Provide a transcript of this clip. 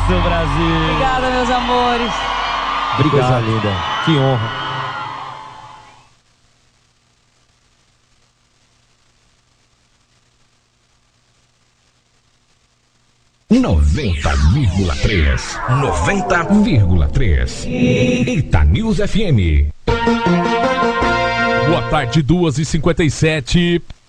isso, Brasil. Obrigada, meus amores. Obrigado, linda. Que honra. Eita News FM. Boa tarde, 2h57.